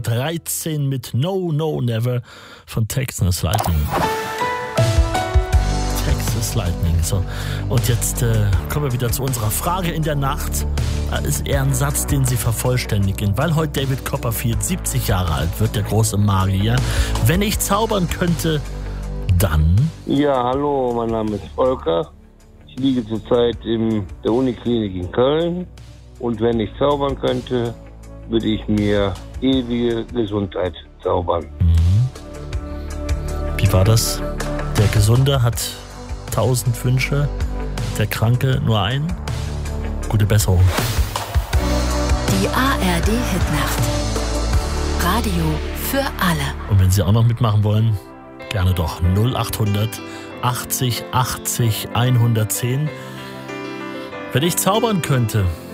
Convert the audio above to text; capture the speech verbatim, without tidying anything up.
dreizehn mit No, No, Never von Texas Lightning. Texas Lightning. So. Und jetzt äh, kommen wir wieder zu unserer Frage in der Nacht. Das ist eher ein Satz, den Sie vervollständigen, weil heute David Copperfield siebzig Jahre alt wird, der große Magier. Wenn ich zaubern könnte, dann... Ja, hallo, mein Name ist Volker. Ich liege zurzeit in der Uniklinik in Köln. Und wenn ich zaubern könnte, würde ich mir ewige Gesundheit zaubern. Mhm. Wie war das? Der Gesunde hat tausend Wünsche, der Kranke nur einen. Gute Besserung. Die A R D-Hitnacht. Radio für alle. Und wenn Sie auch noch mitmachen wollen, gerne doch null achthundert achtzig achtzig hundertzehn. Wenn ich zaubern könnte,